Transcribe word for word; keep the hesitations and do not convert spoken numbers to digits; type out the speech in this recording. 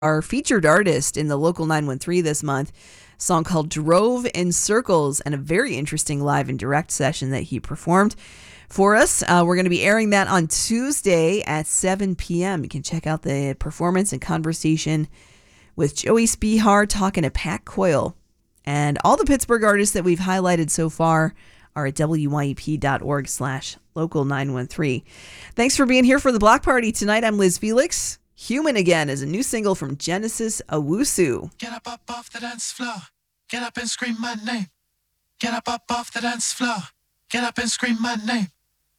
our featured artist in the Local nine one three this month. A song called Drove in Circles, and a very interesting live and direct session that he performed for us. Uh, we're going to be airing that on Tuesday at seven p.m. You can check out the performance and conversation with Joey Spihar talking to Pat Coyle. And all the Pittsburgh artists that we've highlighted so far are at wyep.org slash local 913. Thanks for being here for the block party tonight. I'm Liz Felix. Human Again is a new single from Genesis Owusu. Get up, up off the dance floor. Get up and scream my name. Get up, up off the dance floor. Get up and scream my name.